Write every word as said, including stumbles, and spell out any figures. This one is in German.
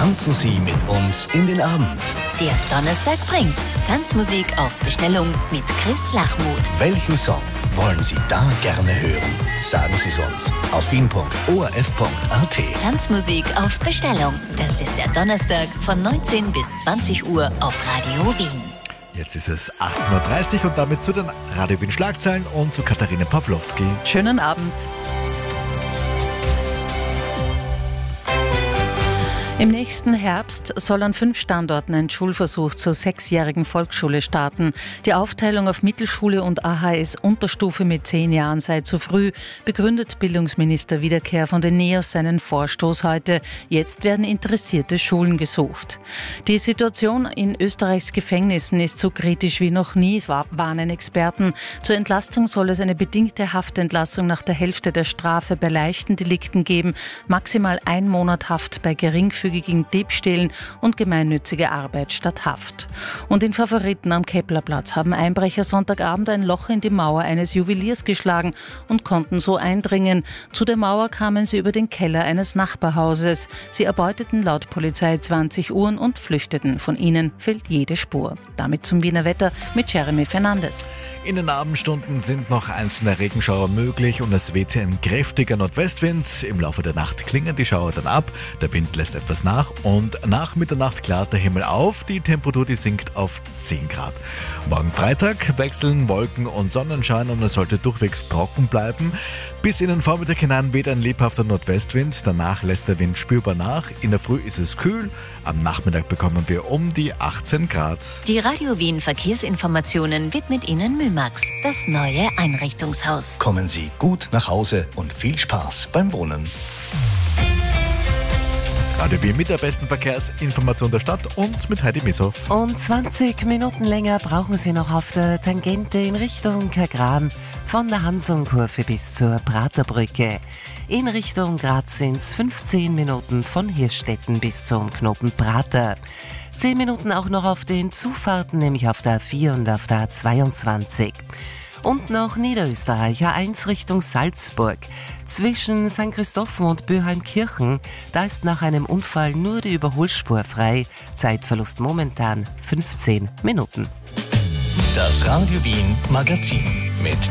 Tanzen Sie mit uns in den Abend. Der Donnerstag bringt's. Tanzmusik auf Bestellung mit Chris Lachmuth. Welchen Song wollen Sie da gerne hören? Sagen Sie es uns auf wien punkt o r f punkt a t. Tanzmusik auf Bestellung. Das ist der Donnerstag von neunzehn bis zwanzig Uhr auf Radio Wien. Jetzt ist es achtzehn Uhr dreißig und damit zu den Radio Wien Schlagzeilen und zu Katharina Pawlowski. Schönen Abend. Im nächsten Herbst soll an fünf Standorten ein Schulversuch zur sechsjährigen Volksschule starten. Die Aufteilung auf Mittelschule und A H S-Unterstufe mit zehn Jahren sei zu früh, begründet Bildungsminister Wiederkehr von den Neos seinen Vorstoß heute. Jetzt werden interessierte Schulen gesucht. Die Situation in Österreichs Gefängnissen ist so kritisch wie noch nie, warnen Experten. Zur Entlastung soll es eine bedingte Haftentlassung nach der Hälfte der Strafe bei leichten Delikten geben, maximal ein Monat Haft bei geringfügigen gegen Diebstählen und gemeinnützige Arbeit statt Haft. Und in Favoriten am Keplerplatz haben Einbrecher Sonntagabend ein Loch in die Mauer eines Juweliers geschlagen und konnten so eindringen. Zu der Mauer kamen sie über den Keller eines Nachbarhauses. Sie erbeuteten laut Polizei zwanzig Uhren und flüchteten. Von ihnen fehlt jede Spur. Damit zum Wiener Wetter mit Jeremy Fernandes. In den Abendstunden sind noch einzelne Regenschauer möglich und es weht ein kräftiger Nordwestwind. Im Laufe der Nacht klingen die Schauer dann ab. Der Wind lässt etwas nach und nach Mitternacht klart der Himmel auf. Die Temperatur, die sinkt auf zehn Grad. Morgen Freitag wechseln Wolken und Sonnenschein und es sollte durchwegs trocken bleiben. Bis in den Vormittag hinein weht ein lebhafter Nordwestwind. Danach lässt der Wind spürbar nach. In der Früh ist es kühl. Am Nachmittag bekommen wir um die achtzehn Grad. Die Radio Wien Verkehrsinformationen widmet Ihnen Mümax, das neue Einrichtungshaus. Kommen Sie gut nach Hause und viel Spaß beim Wohnen. Radio Wien mit der besten Verkehrsinformation der Stadt und mit Heidi Missow. Und zwanzig Minuten länger brauchen Sie noch auf der Tangente in Richtung Kagran von der Hansung-Kurve bis zur Praterbrücke. In Richtung Graz sind es fünfzehn Minuten von Hirschstetten bis zum Knoten Prater. zehn Minuten auch noch auf den Zufahrten, nämlich auf der A vier und auf der A zweiundzwanzig. Und noch Niederösterreich, A eins Richtung Salzburg. Zwischen Sankt Christophen und Böheimkirchen, da ist nach einem Unfall nur die Überholspur frei. Zeitverlust momentan fünfzehn Minuten. Das Radio Wien Magazin mit